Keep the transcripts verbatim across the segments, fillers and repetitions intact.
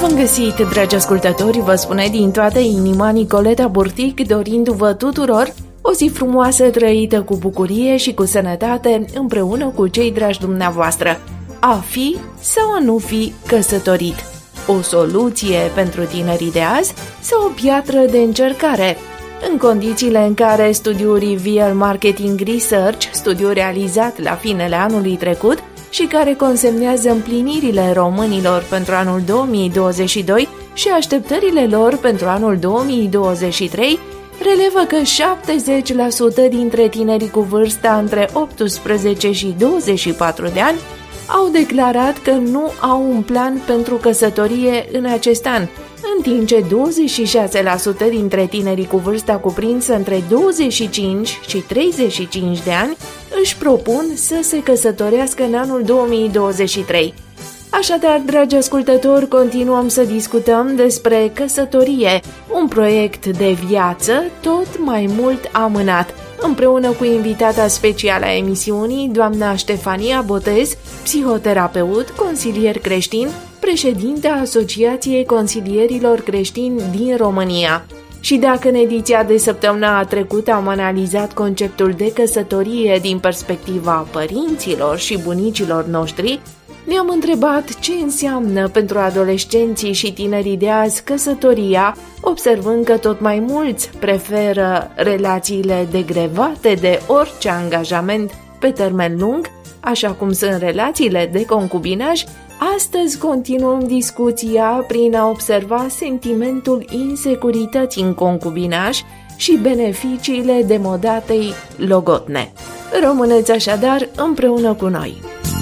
Bun găsit, dragi ascultători, vă spune din toată inima Nicoleta Burtic, dorindu-vă tuturor o zi frumoasă trăită cu bucurie și cu sănătate împreună cu cei dragi dumneavoastră. A fi sau a nu fi căsătorit? O soluție pentru tinerii de azi sau o piatră de încercare? În condițiile în care studiul Reveal Marketing Research, studiu realizat la finele anului trecut și care consemnează împlinirile românilor pentru anul două mii douăzeci și doi și așteptările lor pentru anul două mii douăzeci și trei, relevă că șaptezeci la sută dintre tinerii cu vârsta între optsprezece și douăzeci și patru de ani au declarat că nu au un plan pentru căsătorie în acest an, în timp ce douăzeci și șase la sută dintre tinerii cu vârsta cuprinsă între douăzeci și cinci și treizeci și cinci de ani își propun să se căsătorească în anul două mii douăzeci și trei. Așadar, dragi ascultători, continuăm să discutăm despre căsătorie, un proiect de viață tot mai mult amânat, împreună cu invitata specială a emisiunii, doamna Ștefania Botez, psihoterapeut, consilier creștin, președinta Asociației Consilierilor Creștini din România. Și dacă în ediția de săptămâna trecută am analizat conceptul de căsătorie din perspectiva părinților și bunicilor noștri, ne-am întrebat ce înseamnă pentru adolescenții și tinerii de azi căsătoria, observând că tot mai mulți preferă relațiile degrevate de orice angajament pe termen lung, așa cum sunt relațiile de concubinaj. Astăzi continuăm discuția prin a observa sentimentul insecurității în concubinaj și beneficiile demodatei logotne. Rămâneți așadar împreună cu noi!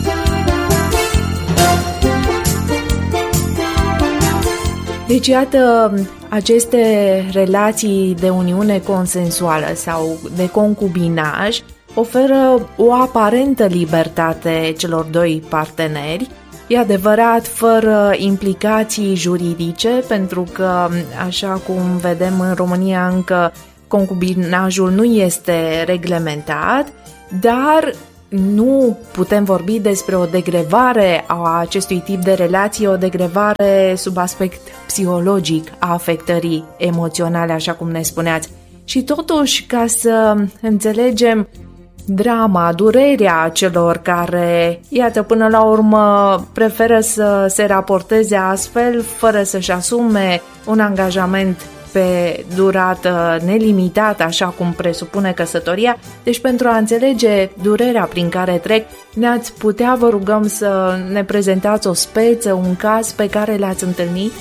Deci, iată, aceste relații de uniune consensuală sau de concubinaj oferă o aparentă libertate celor doi parteneri, e adevărat, fără implicații juridice, pentru că, așa cum vedem în România, încă concubinajul nu este reglementat, dar nu putem vorbi despre o degrevare a acestui tip de relație, o degrevare sub aspect psihologic a afectării emoționale, așa cum ne spuneați. Și totuși, ca să înțelegem drama, durerea celor care, iată, până la urmă preferă să se raporteze astfel, fără să-și asume un angajament pe durată nelimitată, așa cum presupune căsătoria. Deci, pentru a înțelege durerea prin care trec, ne-ați putea, vă rugăm, să ne prezentați o speță, un caz pe care l-ați întâlnit?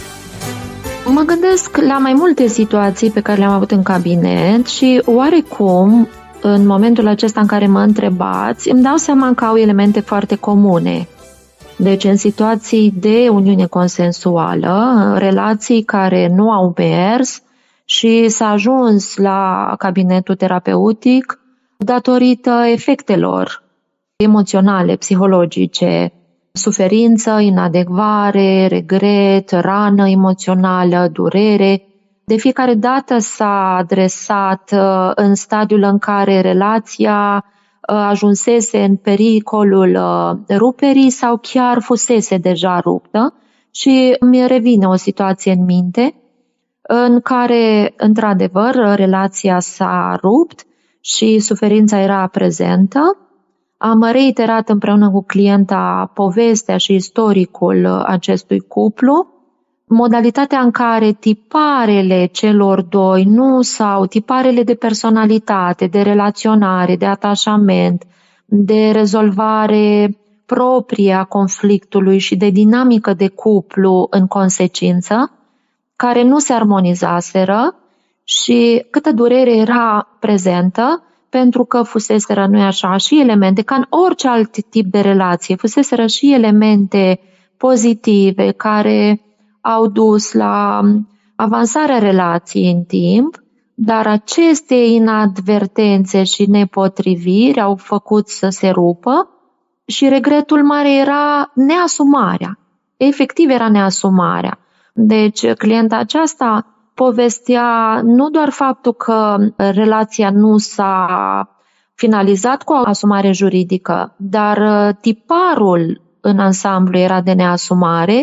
Mă gândesc la mai multe situații pe care le-am avut în cabinet și oarecum, în momentul acesta în care mă întrebați, îmi dau seama că au elemente foarte comune. Deci, în situații de uniune consensuală, relații care nu au mers și s-a ajuns la cabinetul terapeutic datorită efectelor emoționale, psihologice, suferință, inadecvare, regret, rană emoțională, durere. De fiecare dată s-a adresat în stadiul în care relația ajunsese în pericolul ruperii sau chiar fusese deja ruptă și mi revine o situație în minte în care, într-adevăr, relația s-a rupt și suferința era prezentă. Am reiterat împreună cu clienta povestea și istoricul acestui cuplu, modalitatea în care tiparele celor doi nu sau tiparele de personalitate, de relaționare, de atașament, de rezolvare proprie a conflictului și de dinamică de cuplu în consecință, care nu se armonizaseră și câtă durere era prezentă, pentru că fuseseră, nu-i așa, și elemente, ca în orice alt tip de relație, fuseseră și elemente pozitive care au dus la avansarea relației în timp, dar aceste inadvertențe și nepotriviri au făcut să se rupă și regretul mare era neasumarea. Efectiv era neasumarea. Deci clienta aceasta povestea nu doar faptul că relația nu s-a finalizat cu o asumare juridică, dar tiparul în ansamblu era de neasumare,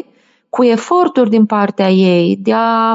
cu eforturi din partea ei de a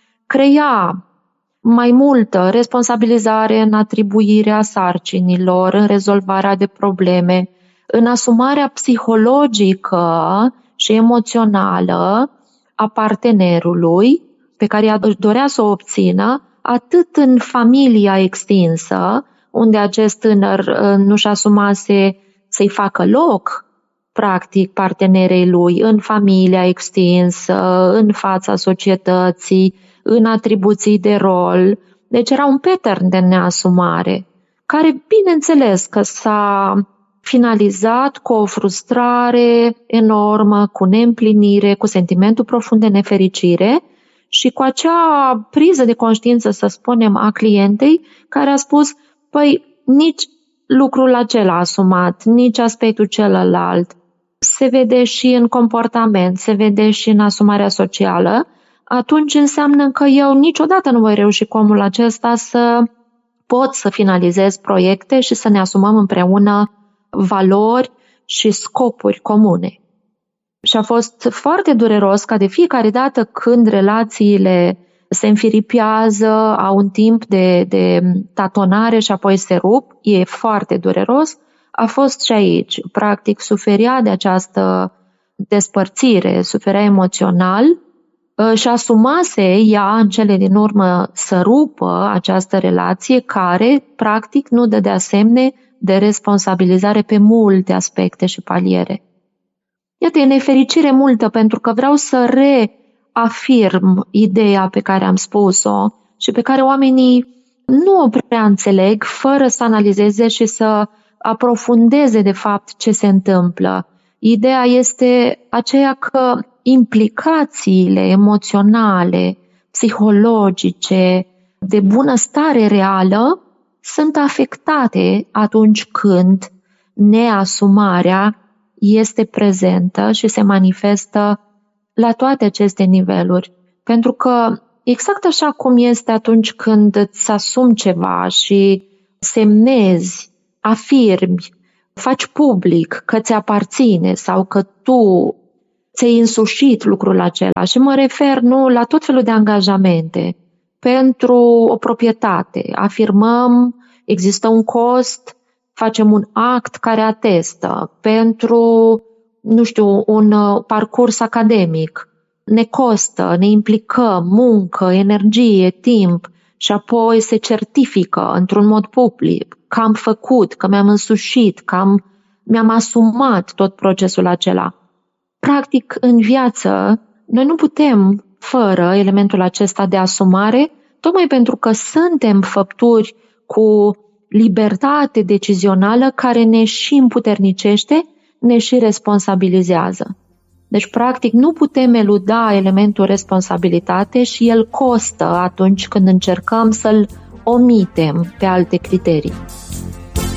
crea mai multă responsabilizare în atribuirea sarcinilor, în rezolvarea de probleme, în asumarea psihologică și emoțională a partenerului pe care ea dorea să o obțină, atât în familia extinsă, unde acest tânăr nu-și asumase să-i facă loc, practic, partenerei lui, în familia extinsă, în fața societății, în atribuții de rol. Deci era un pattern de neasumare, care, bineînțeles, că s-a finalizat cu o frustrare enormă, cu neîmplinire, cu sentimentul profund de nefericire și cu acea priză de conștiință, să spunem, a clientei, care a spus, păi, nici lucrul acela asumat, nici aspectul celălalt, se vede și în comportament, se vede și în asumarea socială, atunci înseamnă că eu niciodată nu voi reuși cu omul acesta să pot să finalizez proiecte și să ne asumăm împreună valori și scopuri comune. Și a fost foarte dureros ca de fiecare dată când relațiile se înfiripează, au un timp de, de tatonare și apoi se rup, e foarte dureros, a fost și aici. Practic suferea de această despărțire, suferea emoțional și asumase ea în cele din urmă să rupă această relație care practic nu dădea semne de responsabilizare pe multe aspecte și paliere. Iată, e nefericire multă pentru că vreau să reafirm ideea pe care am spus-o și pe care oamenii nu o prea înțeleg fără să analizeze și să aprofundeze de fapt ce se întâmplă. Ideea este aceea că implicațiile emoționale, psihologice, de bunăstare reală sunt afectate atunci când neasumarea este prezentă și se manifestă la toate aceste niveluri. Pentru că exact așa cum este atunci când îți asumi ceva și semnezi, afirmi, faci public că ți aparține sau că tu ți-ai însușit lucrul acela, și mă refer nu la tot felul de angajamente pentru o proprietate. Afirmăm, există un cost, facem un act care atestă pentru, nu știu, un parcurs academic. Ne costă, ne implicăm muncă, energie, timp și apoi se certifică într-un mod public că am făcut, că mi-am însușit, că am, mi-am asumat tot procesul acela. Practic, în viață, noi nu putem fără elementul acesta de asumare, tocmai pentru că suntem făpturi cu libertate decizională care ne și împuternicește, ne și responsabilizează. Deci, practic, nu putem eluda elementul responsabilitate și el costă atunci când încercăm să-l omitem pe alte criterii.